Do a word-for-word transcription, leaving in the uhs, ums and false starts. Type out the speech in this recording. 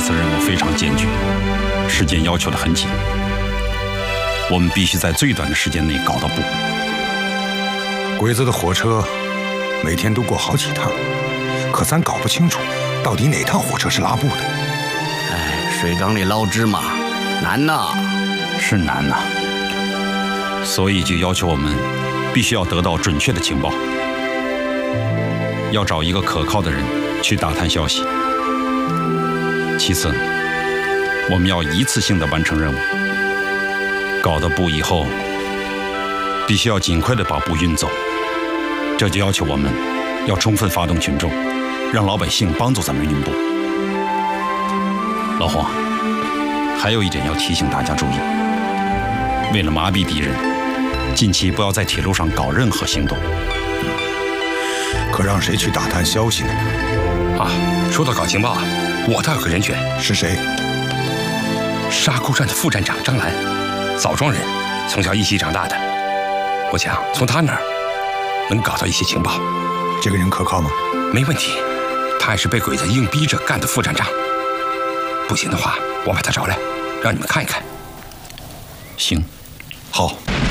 次任务非常艰巨，时间要求得很紧，我们必须在最短的时间内搞到布。 鬼子的火车每天都过好几趟，可咱搞不清楚到底哪趟火车是拉布的。 哎，水缸里捞芝麻，难呐！ 是难呐，所以就要求我们必须要得到准确的情报，要找一个可靠的人去打探消息。其次，我们要一次性的完成任务。搞到布以后，必须要尽快的把布运走，这就要求我们要充分发动群众，让老百姓帮助咱们运布。老黄，还有一点要提醒大家注意，为了麻痹敌人，近期不要在铁路上搞任何行动。 可让谁去打探消息呢？ 啊，说到搞情报啊，我倒有个人选。 是谁？ 沙库站的副站长张兰，枣庄人，从小一起长大的。我想从他那儿能搞到一些情报。 这个人可靠吗？ 没问题，他也是被鬼子硬逼着干的副站长。不行的话，我把他找来，让你们看一看。 行， 好。